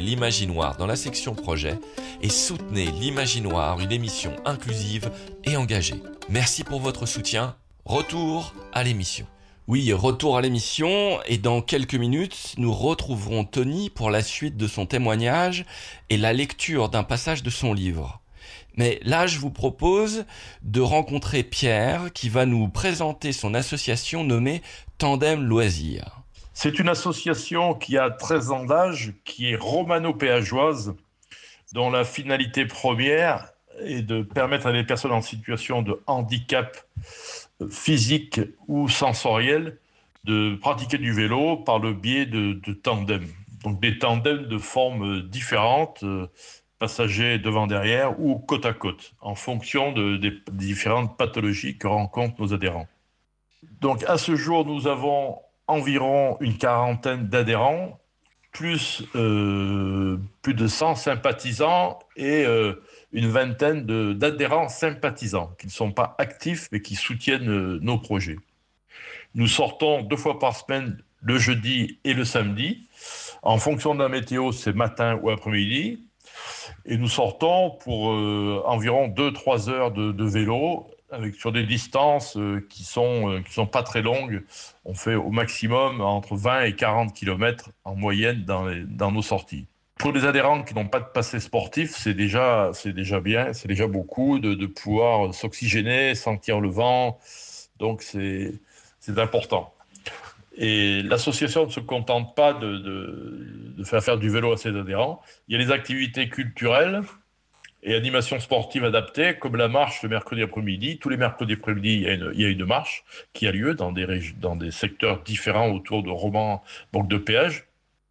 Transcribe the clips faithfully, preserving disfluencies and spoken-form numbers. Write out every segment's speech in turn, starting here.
l'Imaginoire dans la section projet et soutenez l'Imaginoire, une émission inclusive et engagée. Merci pour votre soutien. Retour à l'émission. Oui, retour à l'émission et dans quelques minutes, nous retrouverons Tony pour la suite de son témoignage et la lecture d'un passage de son livre. Mais là, je vous propose de rencontrer Pierre qui va nous présenter son association nommée Tandem Loisirs. C'est une association qui a treize ans d'âge, qui est romano-péageoise, dont la finalité première est de permettre à des personnes en situation de handicap physique ou sensoriel de pratiquer du vélo par le biais de, de tandems. Donc des tandems de formes différentes, euh, passagers devant-derrière ou côte à côte, en fonction de, des différentes pathologies que rencontrent nos adhérents. Donc à ce jour, nous avons environ une quarantaine d'adhérents, plus, euh, plus de cent sympathisants et euh, une vingtaine de, d'adhérents sympathisants qui ne sont pas actifs mais qui soutiennent euh, nos projets. Nous sortons deux fois par semaine, le jeudi et le samedi. En fonction de la météo, c'est matin ou après-midi. Et nous sortons pour euh, environ deux à trois heures de, de vélo avec, sur des distances euh, qui sont, euh, qui sont pas très longues. On fait au maximum entre vingt et quarante kilomètres en moyenne dans, les, dans nos sorties. Pour les adhérents qui n'ont pas de passé sportif, c'est déjà, c'est déjà bien, c'est déjà beaucoup de, de pouvoir s'oxygéner, sentir le vent. Donc c'est, c'est important. Et l'association ne se contente pas de, de, de faire faire du vélo à ses adhérents. Il y a les activités culturelles et animations sportives adaptées, comme la marche le mercredi après-midi. Tous les mercredis après-midi, il y a une, il y a une marche qui a lieu dans des, régi- dans des secteurs différents autour de Romans, donc de péage.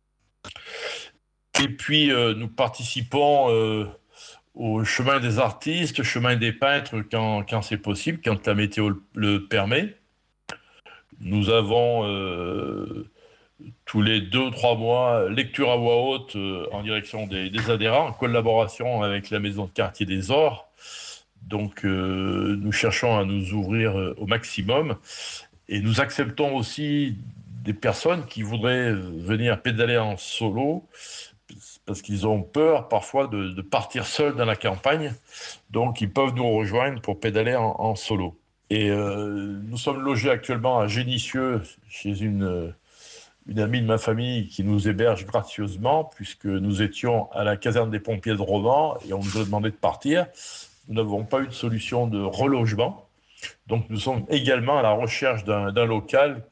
Et puis, euh, nous participons euh, au chemin des artistes, chemin des peintres quand, quand c'est possible, quand la météo le, le permet. Nous avons euh, tous les deux ou trois mois lecture à voix haute euh, en direction des, des adhérents, en collaboration avec la maison de quartier des Ors. Donc, euh, nous cherchons à nous ouvrir euh, au maximum et nous acceptons aussi des personnes qui voudraient venir pédaler en solo parce qu'ils ont peur parfois de, de partir seuls dans la campagne. Donc, ils peuvent nous rejoindre pour pédaler en, en solo. Et euh, nous sommes logés actuellement à Génissieux chez une, une amie de ma famille qui nous héberge gracieusement puisque nous étions à la caserne des pompiers de Romans et on nous a demandé de partir. Nous n'avons pas eu de solution de relogement. Donc nous sommes également à la recherche d'un, d'un local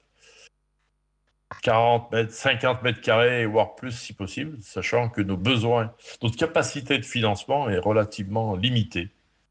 quarante mètres, cinquante mètres carrés, voire plus si possible, sachant que nos besoins, notre capacité de financement est relativement limitée.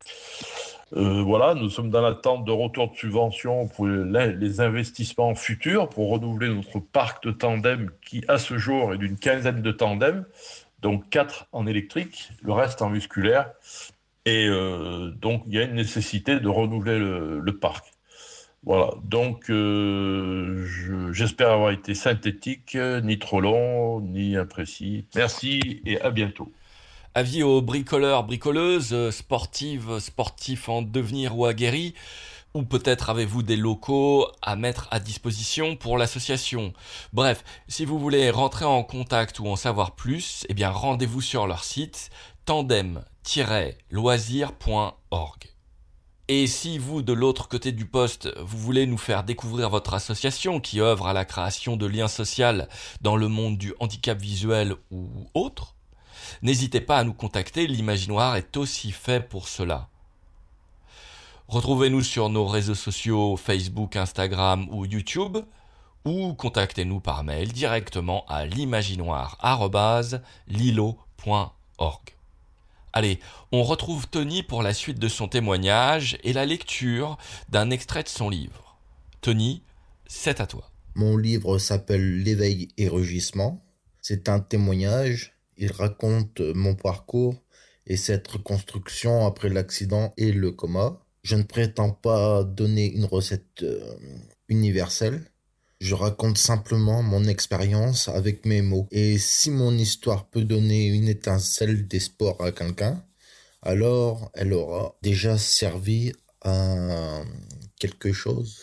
Euh, voilà, nous sommes dans l'attente de retour de subventions pour les, les investissements futurs pour renouveler notre parc de tandem qui, à ce jour, est d'une quinzaine de tandems, donc quatre en électrique, le reste en musculaire. Et euh, donc, il y a une nécessité de renouveler le, le parc. Voilà, donc euh, je, j'espère avoir été synthétique, ni trop long, ni imprécis. Merci et à bientôt. Avis aux bricoleurs, bricoleuses, sportives, sportifs en devenir ou aguerris, ou peut-être avez-vous des locaux à mettre à disposition pour l'association. Bref, si vous voulez rentrer en contact ou en savoir plus, eh bien rendez-vous sur leur site tandem tiret loisirs point org. Et si vous, de l'autre côté du poste, vous voulez nous faire découvrir votre association qui œuvre à la création de liens sociaux dans le monde du handicap visuel ou autre, n'hésitez pas à nous contacter, l'Imaginoire est aussi fait pour cela. Retrouvez-nous sur nos réseaux sociaux Facebook, Instagram ou YouTube, ou contactez-nous par mail directement à l'imaginoire arobase lilo point org. Allez, on retrouve Tony pour la suite de son témoignage et la lecture d'un extrait de son livre. Tony, c'est à toi. Mon livre s'appelle L'éveil et rugissement. C'est un témoignage. Il raconte mon parcours et cette reconstruction après l'accident et le coma. Je ne prétends pas donner une recette euh, universelle. Je raconte simplement mon expérience avec mes mots. Et si mon histoire peut donner une étincelle d'espoir à quelqu'un, alors elle aura déjà servi à quelque chose.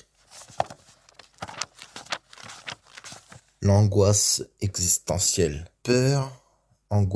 L'angoisse existentielle. Peur, angoisse.